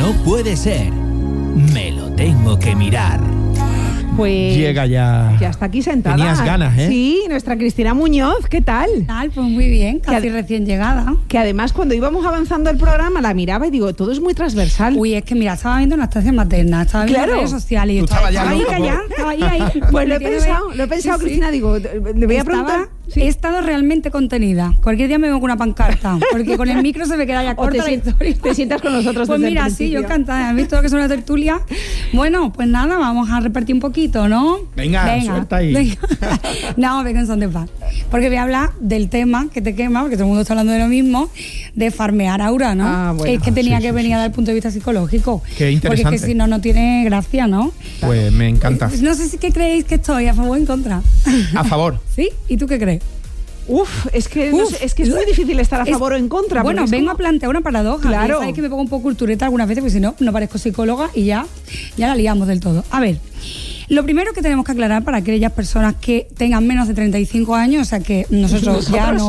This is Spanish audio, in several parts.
no puede ser. Me lo tengo que mirar. Pues llega ya. Ya está aquí sentada. Tenías ganas, ¿eh? Sí, nuestra Cristina Muñoz, ¿qué tal? Pues muy bien, casi recién llegada. Que además cuando íbamos avanzando el programa la miraba y digo, todo es muy transversal. Uy, es que mira, estaba viendo una estación materna, estaba viendo redes sociales y Tú estaba estabas ahí ya callada, estaba ahí. Pues lo he pensado, Sí, Cristina, digo, le voy a preguntar. He estado realmente contenida. Cualquier día me vengo con una pancarta, porque con el micro se me queda ya corta la historia. Te sientas con nosotros Pues desde mira, el sí, principio. yo encantada. ¿Has visto lo que es una tertulia? Bueno, pues nada, vamos a repartir un poquito, ¿no? Venga, suelta ahí. Venga. No, venga en son de paz. Porque voy a hablar del tema que te quema, porque todo el mundo está hablando de lo mismo, de farmear aura, ¿no? Ah, bueno. Es que tenía que venir a dar el punto de vista psicológico. Qué interesante. Porque es que si no, no tiene gracia, ¿no? Pues me encanta. No sé si qué creéis que estoy, a favor o en contra. A favor. ¿Sí? ¿Y tú qué crees? Es que es muy difícil estar a favor o en contra. Bueno, vengo a plantear una paradoja. Claro. Sabéis que me pongo un poco cultureta algunas veces, porque si no, no parezco psicóloga y ya la liamos del todo. A ver, lo primero que tenemos que aclarar para aquellas personas que tengan menos de 35 años, o sea que nosotros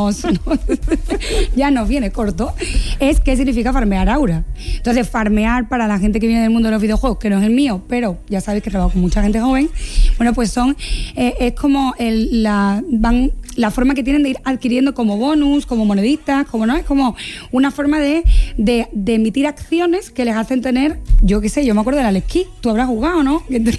ya nos viene corto, es qué significa farmear aura. Entonces, farmear para la gente que viene del mundo de los videojuegos, que no es el mío, pero ya sabéis que trabajo con mucha gente joven, bueno, pues es como la forma que tienen de ir adquiriendo como bonus, como moneditas, como no, es como una forma de emitir acciones que les hacen tener, yo qué sé, yo me acuerdo del Alex Kidd, tú habrás jugado, ¿no?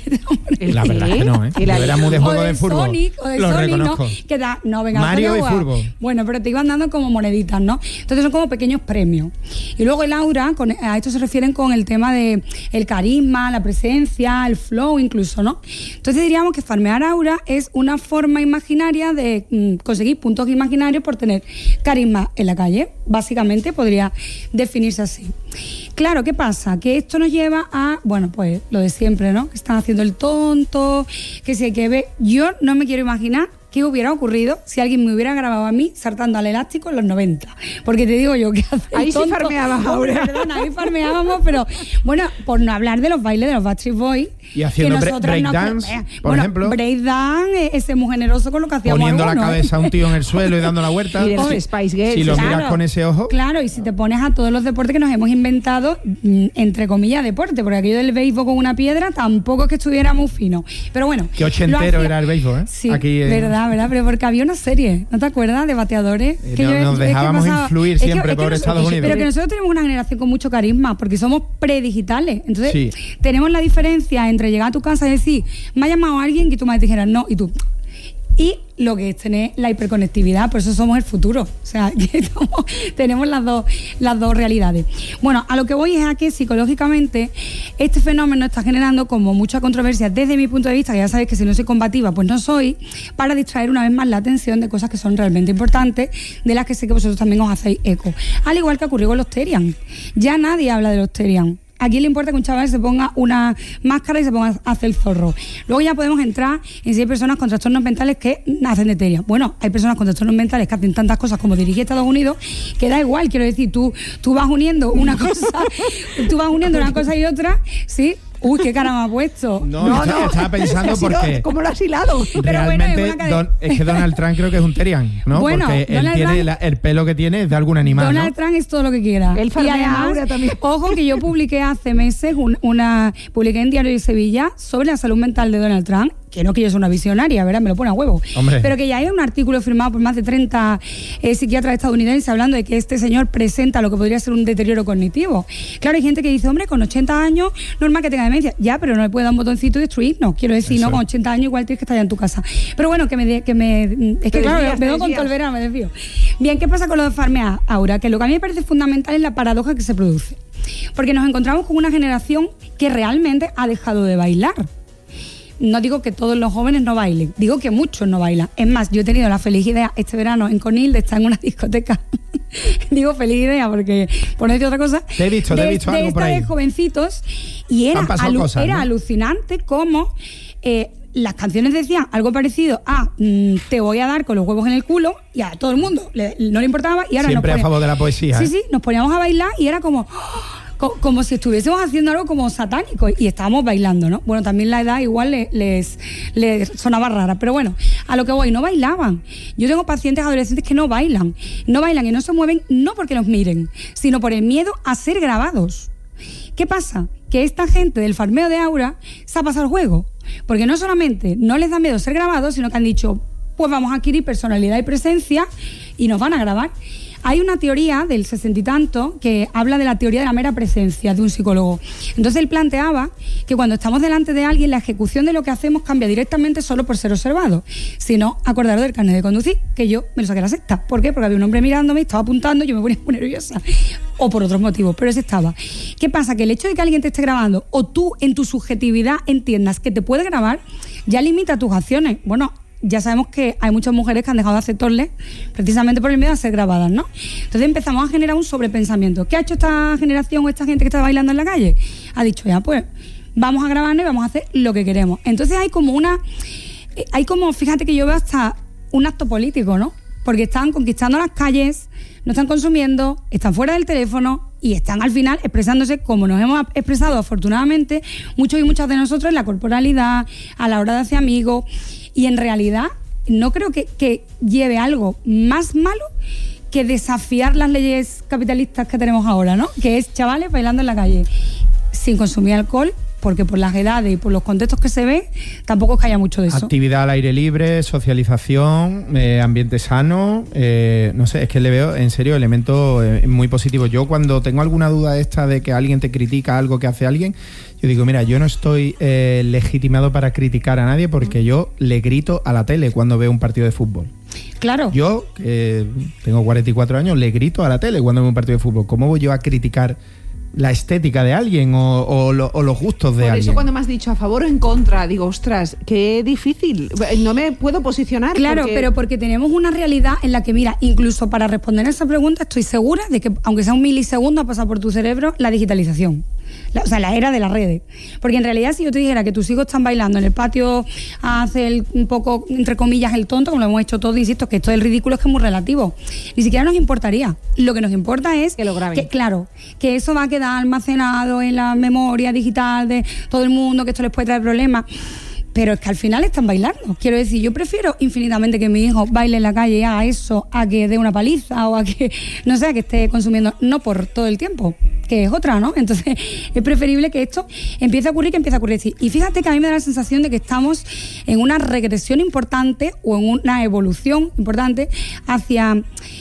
La verdad es que no, ¿eh? Yo era muy de juego de fútbol. O de Lo Sonic, reconozco. ¿no? Que venga, Mario y fútbol. Bueno, pero te iban dando como moneditas, ¿no? Entonces son como pequeños premios. Y luego el aura, a esto se refieren con el tema de el carisma, la presencia, el flow incluso, ¿no? Entonces diríamos que farmear aura es una forma imaginaria de conseguir puntos imaginarios por tener carisma en la calle. Básicamente podría definirse así. Claro, ¿qué pasa? Que esto nos lleva a, bueno, pues lo de siempre, ¿no? Que están haciendo el tonto, que si hay que ver. Yo no me quiero imaginar qué hubiera ocurrido si alguien me hubiera grabado a mí saltando al elástico en los 90. Porque te digo yo que hace ahí tonto. sí farmeabas ahora. Perdona, ahí farmeábamos, pero bueno, por no hablar de los bailes de los Backstreet Boys. Y haciendo breakdance, por ejemplo. Breakdance, ese muy generoso con lo que hacíamos. Poniendo algunos, la cabeza a un tío en el suelo y dando la vuelta. Y de los Spice Girls. Si lo miras con ese ojo. Claro, y si te pones a todos los deportes que nos hemos inventado, entre comillas, deporte, porque aquello del béisbol con una piedra tampoco es que estuviera muy fino. Pero bueno. Qué ochentero era el béisbol, ¿eh? Sí, aquí, verdad, pero porque había una serie, ¿no te acuerdas? De bateadores. Nos dejábamos influir siempre por Estados Unidos. Pero que nosotros tenemos una generación con mucho carisma, porque somos predigitales. Entonces, sí, tenemos la diferencia entre llegar a tu casa y decir, me ha llamado alguien, y tú me dijeras no, y tú. Y lo que es tener la hiperconectividad, por eso somos el futuro. O sea, que tenemos las dos realidades. Bueno, a lo que voy es a que psicológicamente este fenómeno está generando como mucha controversia desde mi punto de vista, que ya sabéis que si no soy combativa, pues no soy, para distraer una vez más la atención de cosas que son realmente importantes, de las que sé que vosotros también os hacéis eco. Al igual que ocurrió con los Terian. Ya nadie habla de los Terian. ¿A quién le importa que un chaval se ponga una máscara y se ponga a hacer el zorro? Luego ya podemos entrar en si hay personas con trastornos mentales que nacen de Terian. Bueno, hay personas con trastornos mentales que hacen tantas cosas como dirigir Estados Unidos, que da igual, quiero decir, tú vas uniendo una cosa y otra, ¿sí? Uy, qué cara me ha puesto. No, estaba pensando porque... ¿Cómo lo has hilado? Realmente es que Donald Trump creo que es un Terian, ¿no? Bueno, porque él tiene el pelo que tiene es de algún animal, Donald Trump es todo lo que quiera. Él y además, también. Ojo que yo publiqué hace meses publiqué en Diario de Sevilla sobre la salud mental de Donald Trump, que no que yo soy una visionaria, ¿verdad? Me lo pone a huevo. Hombre. Pero que ya hay un artículo firmado por más de 30 psiquiatras estadounidenses hablando de que este señor presenta lo que podría ser un deterioro cognitivo. Claro, hay gente que dice, hombre, con 80 años, normal que tenga demencia. Ya, pero no le puede dar un botoncito y destruirnos. Quiero decir, eso. no, con 80 años igual tienes que estar ya en tu casa. Pero bueno, es que claro, me veo con todo el verano, me desvío. Bien, ¿qué pasa con lo de farmear aura? Que lo que a mí me parece fundamental es la paradoja que se produce. Porque nos encontramos con una generación que realmente ha dejado de bailar. No digo que todos los jóvenes no bailen, digo que muchos no bailan. Es más, yo he tenido la feliz idea este verano en Conil de estar en una discoteca. Digo feliz idea porque, por no decir otra cosa, te he visto algo por ahí. De jovencitos, y era cosas, ¿no? alucinante cómo las canciones decían algo parecido a te voy a dar con los huevos en el culo, y a todo el mundo no le importaba, y ahora siempre a favor de la poesía. Sí, nos poníamos a bailar y era como si estuviésemos haciendo algo como satánico, y estábamos bailando, ¿no? Bueno, también la edad igual les sonaba rara, pero bueno, a lo que voy, no bailaban. Yo tengo pacientes adolescentes que no bailan y no se mueven, no porque los miren, sino por el miedo a ser grabados. ¿Qué pasa? Que esta gente del farmeo de aura se ha pasado el juego. Porque no solamente no les da miedo ser grabados, sino que han dicho, pues vamos a adquirir personalidad y presencia y nos van a grabar. Hay una teoría del 60 y tanto que habla de la teoría de la mera presencia de un psicólogo. Entonces él planteaba que cuando estamos delante de alguien, la ejecución de lo que hacemos cambia directamente solo por ser observado. Si no, acordaros del carnet de conducir, que yo me lo saqué a la sexta. ¿Por qué? Porque había un hombre mirándome, estaba apuntando, yo me ponía muy nerviosa. O por otros motivos, pero ese estaba. ¿Qué pasa? Que el hecho de que alguien te esté grabando o tú en tu subjetividad entiendas que te puede grabar, ya limita tus acciones. Bueno, ya sabemos que hay muchas mujeres que han dejado de hacer torles precisamente por el miedo a ser grabadas, ¿no? Entonces empezamos a generar un sobrepensamiento. ¿Qué ha hecho esta generación o esta gente que está bailando en la calle? Ha dicho, ya pues, vamos a grabarnos y vamos a hacer lo que queremos. Entonces hay como, fíjate que yo veo hasta un acto político, ¿no? Porque están conquistando las calles, no están consumiendo, están fuera del teléfono y están al final expresándose como nos hemos expresado afortunadamente muchos y muchas de nosotros en la corporalidad, a la hora de hacer amigos. Y en realidad no creo que lleve algo más malo que desafiar las leyes capitalistas que tenemos ahora, ¿no? Que es chavales bailando en la calle sin consumir alcohol, porque por las edades y por los contextos que se ven, tampoco es que haya mucho de eso. Actividad al aire libre, socialización, ambiente sano, no sé, es que le veo en serio elementos muy positivos. Yo cuando tengo alguna duda esta de que alguien te critica algo que hace alguien, yo digo, mira, yo no estoy legitimado para criticar a nadie porque yo le grito a la tele cuando veo un partido de fútbol. Claro. Yo, que tengo 44 años, le grito a la tele cuando veo un partido de fútbol. ¿Cómo voy yo a criticar la estética de alguien o los gustos de alguien? Por eso cuando me has dicho a favor o en contra, digo, ostras, qué difícil, no me puedo posicionar. Claro, pero porque tenemos una realidad en la que, mira, incluso para responder a esa pregunta estoy segura de que, aunque sea un milisegundo, ha pasado por tu cerebro la digitalización. La era de las redes. Porque en realidad, si yo te dijera que tus hijos están bailando en el patio a hacer un poco, entre comillas, el tonto, como lo hemos hecho todos, insisto, que esto del ridículo es que es muy relativo. Ni siquiera nos importaría. Lo que nos importa es que lo graben. Que eso va a quedar almacenado en la memoria digital de todo el mundo, que esto les puede traer problemas. Pero es que al final están bailando. Quiero decir, yo prefiero infinitamente que mi hijo baile en la calle y haga eso a que dé una paliza o a que, no sé, a que esté consumiendo, no por todo el tiempo, que es otra, ¿no? Entonces es preferible que esto empiece a ocurrir. Y fíjate que a mí me da la sensación de que estamos en una regresión importante o en una evolución importante hacia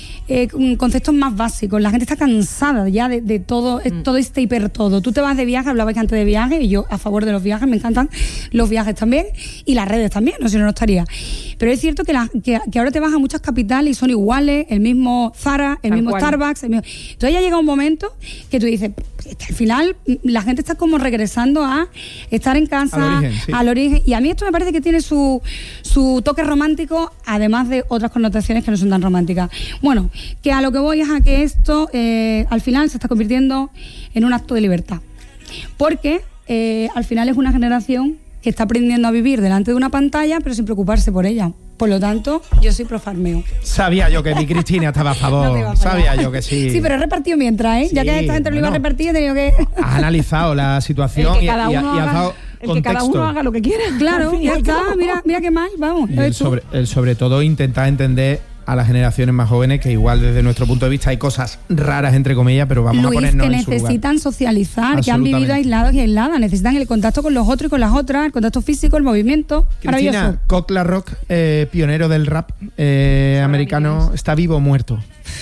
conceptos más básicos. La gente está cansada ya de todo, todo este hipertodo. Tú te vas de viaje, hablabais antes de viajes, y yo a favor de los viajes, me encantan los viajes también, y las redes también, no, si no estaría. Pero es cierto que ahora te vas a muchas capitales y son iguales, el mismo Zara, el mismo Starbucks, entonces ya llega un momento que tú dices, al final la gente está como regresando a estar en casa, al origen, y a mí esto me parece que tiene su toque romántico, además de otras connotaciones que no son tan románticas. Bueno, que a lo que voy es a que esto al final se está convirtiendo en un acto de libertad, porque al final es una generación que está aprendiendo a vivir delante de una pantalla pero sin preocuparse por ella. Por lo tanto, yo soy pro farmeo. Sabía yo que mi Cristina estaba a favor. No sabía yo que sí. Sí, pero he repartido mientras, ¿eh? Sí, ya que esta gente lo iba a repartir, he tenido que... Has analizado la situación y has dado contexto. Que cada uno haga lo que quiera. Claro, ya está. Mira qué mal, vamos. Y sobre todo intentar entender a las generaciones más jóvenes, que igual desde nuestro punto de vista hay cosas raras, entre comillas, pero vamos a ponernos en su lugar. Que necesitan socializar, que han vivido aislados y aisladas, necesitan el contacto con los otros y con las otras, el contacto físico, el movimiento. Cristina, Cockla Rock, pionero del rap americano, ¿está vivo o muerto?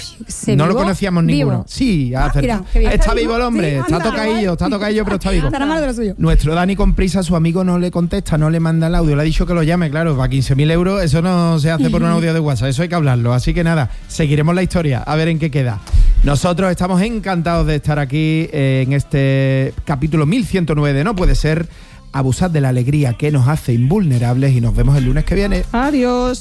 No lo conocíamos ninguno. Sí, está vivo el hombre, está tocadillo, pero está vivo. Nuestro Dani con prisa, su amigo no le contesta, no le manda el audio, le ha dicho que lo llame, claro, para 15.000 euros, eso no se hace por un audio de WhatsApp, eso hay que hablarlo. Así que nada, seguiremos la historia, a ver en qué queda. Nosotros estamos encantados de estar aquí en este capítulo 1109 de No Puede Ser. Abusad de la alegría que nos hace invulnerables y nos vemos el lunes que viene. Adiós.